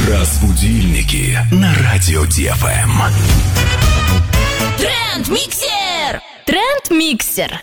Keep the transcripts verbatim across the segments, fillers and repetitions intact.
Разбудильники на радио Ди Эф Эм. Тренд-миксер! Тренд-миксер.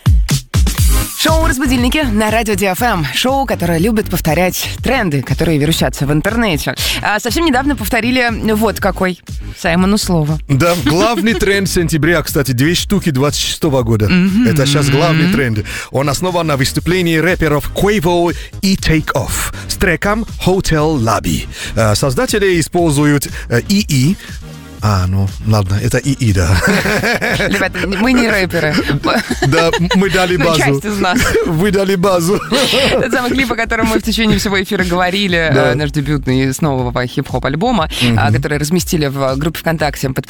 Шоу «Разбудильники» на радио Ди Эф Эм. Шоу, которое любит повторять тренды, которые вирусятся в интернете. А совсем недавно повторили вот какой. Саймону слово. Да, главный тренд сентября, кстати, две штуки двадцать шестого года. Mm-hmm. Это сейчас главный тренд. Он основан на выступлении рэперов Quavo и Take Off с треком Hotel Lobby. Создатели используют ИИ. А, ну, ладно, это ИИ, да. Ребята, мы не рэперы. Да, мы дали базу. Ну, часть из нас. Вы дали базу. Тот самый клип, о котором мы в течение всего эфира говорили, да. Наш дебютный с нового хип-хоп альбома, угу. который разместили в группе ВКонтакте под,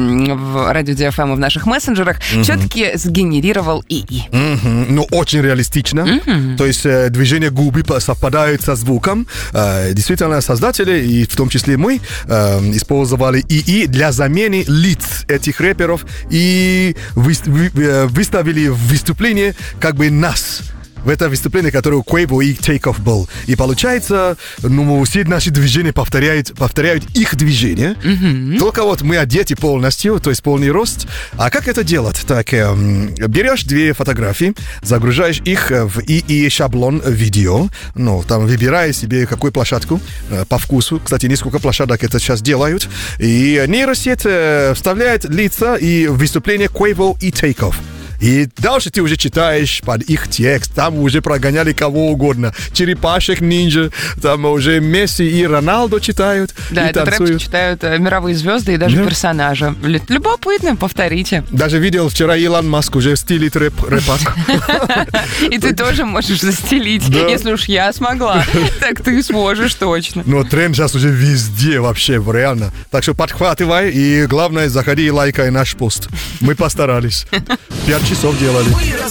в радио Ди Эф Эм и в наших мессенджерах, угу. все-таки сгенерировал ИИ. Угу. Ну, очень реалистично. Угу. То есть движение губы совпадают со звуком. Действительно, создатели, и в том числе мы, использовали ИИ для замены лиц этих рэперов и выставили в выступление как бы нас. В это выступление, которое у Quavo и Take Off был. И получается, ну, все наши движения повторяют, повторяют их движения. Mm-hmm. Только вот мы одеты полностью, то есть полный рост. А как это делать? Так, э, берешь две фотографии, загружаешь их в ИИ-шаблон видео. Ну, там выбираешь себе какую площадку э, по вкусу. Кстати, несколько площадок это сейчас делают. И нейросеть э, вставляет лица и выступление Quavo и Take Off. И дальше ты уже читаешь под их текст, там уже прогоняли кого угодно. Черепашек ниндзя, там уже Месси и Роналдо читают. Да, и этот танцуют. рэп читают мировые звезды и даже yeah. персонажи. Любопытно, повторите. Даже видел вчера Илон Маск уже стилит рэп, рэпак. И ты тоже можешь застелить. Если уж я смогла, так ты сможешь точно. Но тренд сейчас уже везде вообще, реально. Так что подхватывай и главное, заходи и лайкай наш пост. Мы постарались. Пять часов делали.